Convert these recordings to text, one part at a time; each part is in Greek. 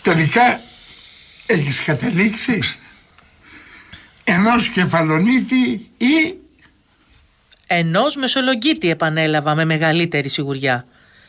Τελικά έχεις καταλήξει ενός Κεφαλονίτη ή ενός Μεσολογγίτη, επανέλαβα με μεγαλύτερη σιγουριά.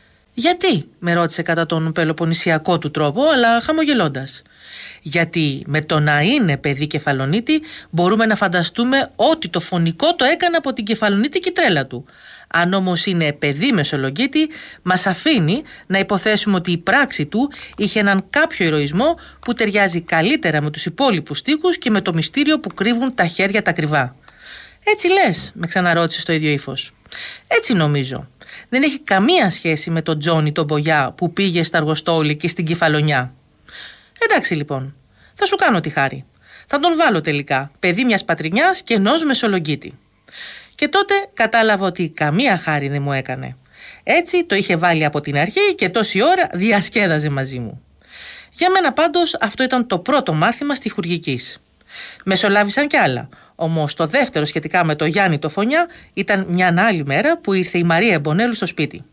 Γιατί, με ρώτησε κατά τον πελοποννησιακό του τρόπο, αλλά χαμογελώντας. Γιατί με το να είναι παιδί Κεφαλονίτη μπορούμε να φανταστούμε ότι το φωνικό το έκανε από την κεφαλονίτικη τρέλα του. Αν όμως είναι παιδί Μεσολογγίτη, μας αφήνει να υποθέσουμε ότι η πράξη του είχε έναν κάποιο ηρωισμό που ταιριάζει καλύτερα με τους υπόλοιπους στίχους και με το μυστήριο που κρύβουν τα χέρια τα ακριβά. Έτσι λες, με ξαναρώτησε στο ίδιο ύφος. Έτσι νομίζω. Δεν έχει καμία σχέση με τον Τζόνι τον Μπογιά που πήγε στα Αργοστόλη και στην Κεφαλονιά. Εντάξει λοιπόν, θα σου κάνω τη χάρη. Θα τον βάλω τελικά, παιδί μιας πατρινιάς και ενός Μεσολογγίτη. Και τότε κατάλαβα ότι καμία χάρη δεν μου έκανε. Έτσι το είχε βάλει από την αρχή και τόση ώρα διασκέδαζε μαζί μου. Για μένα πάντως αυτό ήταν το πρώτο μάθημα στιχουργικής. Μεσολάβησαν κι άλλα. Όμως το δεύτερο σχετικά με το Γιάννη το Φωνιά ήταν μια άλλη μέρα που ήρθε η Μαρία Εμπονέλου στο σπίτι.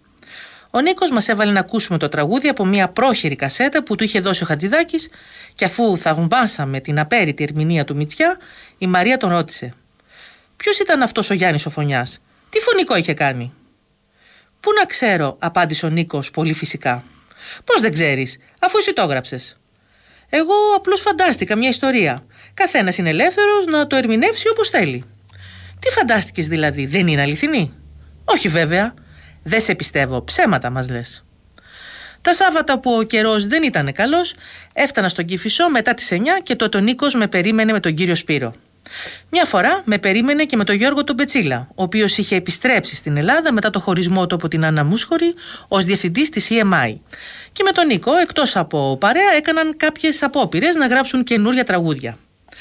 Ο Νίκος μας έβαλε να ακούσουμε το τραγούδι από μια πρόχειρη κασέτα που του είχε δώσει ο Χατζηδάκης και αφού θαυμάσαμε την απέριτη ερμηνεία του Μητσιά, η Μαρία τον ρώτησε. Ποιος ήταν αυτός ο Γιάννης ο Φωνιάς, τι φωνικό είχε κάνει? Πού να ξέρω, απάντησε ο Νίκος πολύ φυσικά. Πώς δεν ξέρεις, αφού εσύ το έγραψες? Εγώ απλώς φαντάστηκα μια ιστορία. Καθένας είναι ελεύθερος να το ερμηνεύσει όπως θέλει. Τι φαντάστηκες δηλαδή, δεν είναι αληθινή? Όχι βέβαια. Δεν σε πιστεύω, ψέματα μας λες. Τα Σάββατα που ο καιρός δεν ήταν καλός, έφτανα στον Κηφισό μετά τις 9 και τότε ο Νίκος με περίμενε με τον κύριο Σπύρο. Μια φορά με περίμενε και με τον Γιώργο τον Πετσίλα, ο οποίος είχε επιστρέψει στην Ελλάδα μετά το χωρισμό του από την Άννα Μούσχορη ως διευθυντής της EMI. Και με τον Νίκο, εκτός από παρέα, έκαναν κάποιες απόπειρες να γράψουν καινούρια τραγούδια.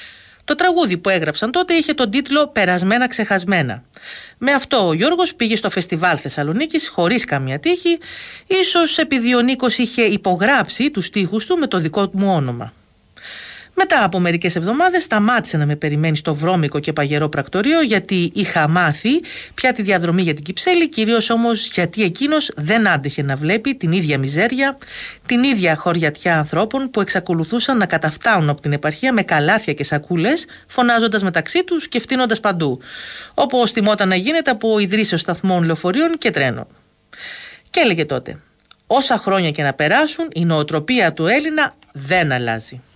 Το τραγούδι που έγραψαν τότε είχε τον τίτλο «Περασμένα ξεχασμένα». Με αυτό ο Γιώργος πήγε στο φεστιβάλ Θεσσαλονίκης χωρίς καμία τύχη, ίσως επειδή ο Νίκος είχε υπογράψει τους στίχους του με το δικό μου όνομα. Μετά από μερικές εβδομάδες σταμάτησε να με περιμένει στο βρώμικο και παγερό πρακτορείο γιατί είχα μάθει πια τη διαδρομή για την Κυψέλη, κυρίως όμως γιατί εκείνος δεν άντεχε να βλέπει την ίδια μιζέρια, την ίδια χωριατιά ανθρώπων που εξακολουθούσαν να καταφτάνουν από την επαρχία με καλάθια και σακούλες, φωνάζοντας μεταξύ τους και φτύνοντας παντού, όπως τιμόταν να γίνεται από ιδρύσεως σταθμών λεωφορείων και τρένων. Και έλεγε τότε, όσα χρόνια και να περάσουν η νοοτροπία του Έλληνα δεν αλλάζει.